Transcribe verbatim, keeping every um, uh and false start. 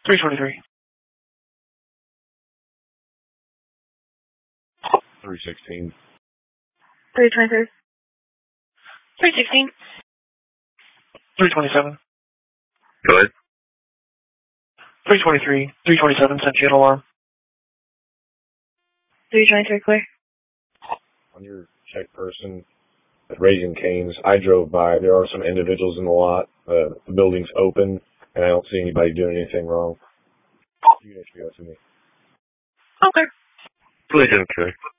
three twenty-three. three sixteen. three twenty-three. three sixteen. three twenty-seven. Go ahead. three twenty-three. three twenty-seven, Sentinel alarm. three twenty-three, clear. On your check person at Raising Cane's, I drove by. There are some individuals in the lot. Uh, the building's open, and I don't see anybody doing anything wrong. You can H B O to me. Okay. Please, okay.